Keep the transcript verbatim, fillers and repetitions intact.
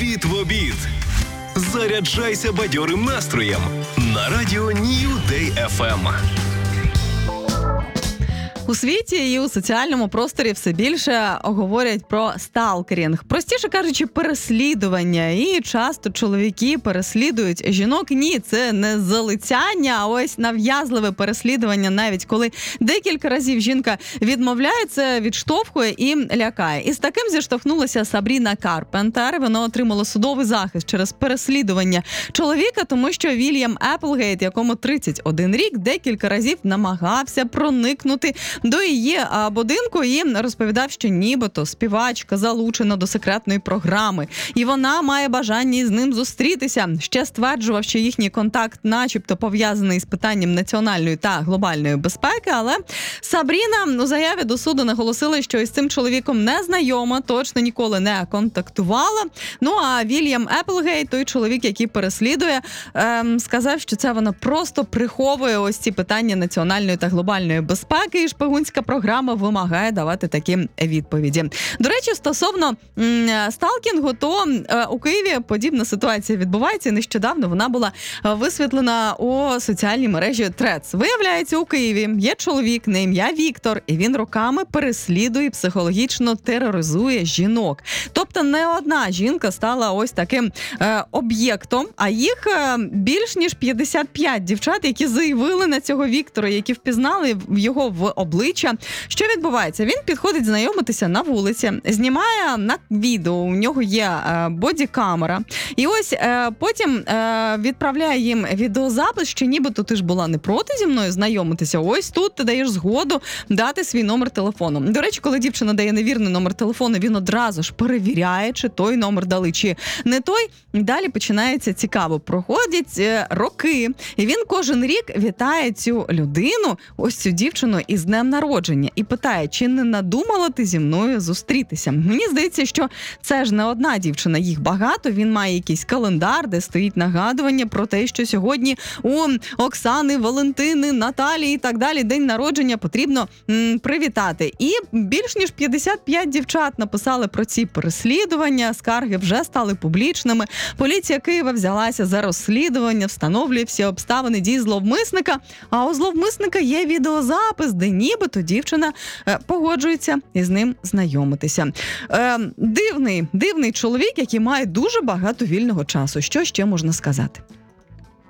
Привіт в обід! Заряджайся бадьорим настроєм на радіо New Day еф ем. У світі і у соціальному просторі все більше говорять про сталкерінг. Простіше кажучи, переслідування. І часто чоловіки переслідують жінок. Ні, це не залицяння, а ось нав'язливе переслідування, навіть коли декілька разів жінка відмовляється, відштовхує і лякає. І з таким зіштовхнулася Сабріна Карпентер. Вона отримала судовий захист через переслідування чоловіка, тому що Вільям Еплгейт, якому тридцять один рік, декілька разів намагався проникнути до її будинку і розповідав, що нібито співачка залучена до секретної програми. І вона має бажання із ним зустрітися. Ще стверджував, що їхній контакт начебто пов'язаний з питанням національної та глобальної безпеки, але Сабріна у заяві до суду наголосила, що із цим чоловіком не знайома, точно ніколи не контактувала. Ну а Вільям Еплгейт, той чоловік, який переслідує, ем, сказав, що це вона просто приховує ось ці питання національної та глобальної безпеки, і шпигунська програма вимагає давати такі відповіді. До речі, стосовно м, сталкінгу, то е, у Києві подібна ситуація відбувається. Нещодавно вона була висвітлена у соціальній мережі Threads. Виявляється, у Києві є чоловік на ім'я Віктор, і він роками переслідує, психологічно тероризує жінок. Тобто не одна жінка стала ось таким е, об'єктом, а їх е, більш ніж п'ятдесят п'ять дівчат, які заявили на цього Віктора, які впізнали його в обличчя. Що відбувається? Він підходить знайомитися на вулиці, знімає на відео, у нього є е, бодікамера, і ось е, потім е, відправляє їм відеозапис, що нібито ти ж була не проти зі мною знайомитися, ось тут ти даєш згоду дати свій номер телефону. До речі, коли дівчина дає невірний номер телефону, він одразу ж перевіряє, чи той номер дали, чи не той. Далі починається цікаво. Проходять е, роки, і він кожен рік вітає цю людину, ось цю дівчину, із днем народження і питає, чи не надумала ти зі мною зустрітися. Мені здається, що це ж не одна дівчина, їх багато. Він має якийсь календар, де стоїть нагадування про те, що сьогодні у Оксани, Валентини, Наталії і так далі день народження потрібно м, привітати. І більш ніж п'ятдесят п'ять дівчат написали про ці переслідування, скарги вже стали публічними. Поліція Києва взялася за розслідування, встановлює всі обставини дій зловмисника, а у зловмисника є відеозапис, де нібито дівчина е, погоджується із ним знайомитися. Е, дивний, дивний чоловік, який має дуже багато вільного часу. Що ще можна сказати?